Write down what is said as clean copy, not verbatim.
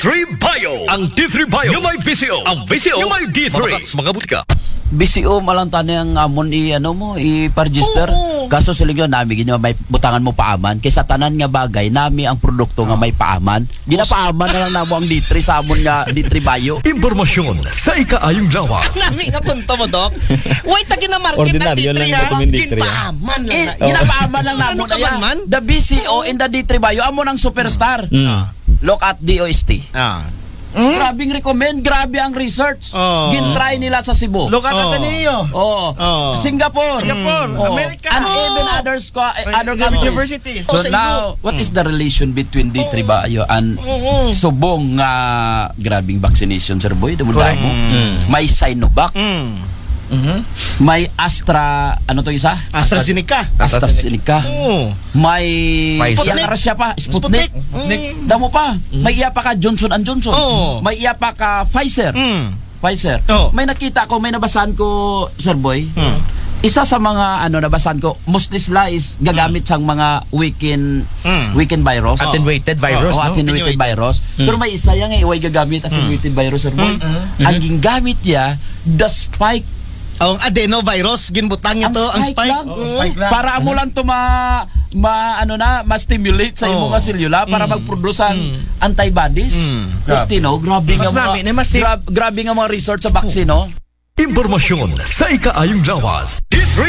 D3 Bio. Ang D3 Bio yung may VCO. Ang VCO yung may D3. Mga butika. BCO malang tani ang amon i-register. Kaso sa lingyo nami ginyo may butangan mo paaman kaysa tanan nga bagay nami ang produkto nga may paaman. Ginapaaman na lang namo ang D3 sa amon nga D3 Bio. Impormasyon sa ikaayong lawas. Nami nga punto mo, Dok. Wait, tagi na market ng Ordinaryo D3 lang ha. ito yung D3, Ginpaaman lang na. Ginapaaman lang namo Ano ka na man? The BCO in the D3 Bio amon ang superstar. Look at DOST. Grabing recommend, grabe ang research. Gintry nila sa Cebu. Look at Ateneo. Singapore. America. And even other countries. Universities. So now, what is the relation between D3 Bio and subong grabing vaccination, Sir Boy? Damo. May Sinovac. May Astra, ano to isa? AstraZeneca. AstraZeneca. May Pfizer. Russia pa, Sputnik. Damo pa. May iya pa ka Johnson & Johnson. May iya pa ka Pfizer. Pfizer. May nakita ko, may nabasahan ko, Sir Boy. Isa sa mga nabasahan ko, mostly sila is gagamit sang mga weekend virus. Attenuated virus, no? Attenuated virus. Pero may isa yang iway gagamit attenuated virus, Sir Boy. Ang gingamit niya, the spike. Ang adenovirus, ginbutang ito, ang spike. Spike lang. Para mo lang to ma-stimulate sa imong nga selula para mag-produce ang antibodies. Grabe nga mga research sa vaccine, no? Impormasyon sa ikaayong lawas. D3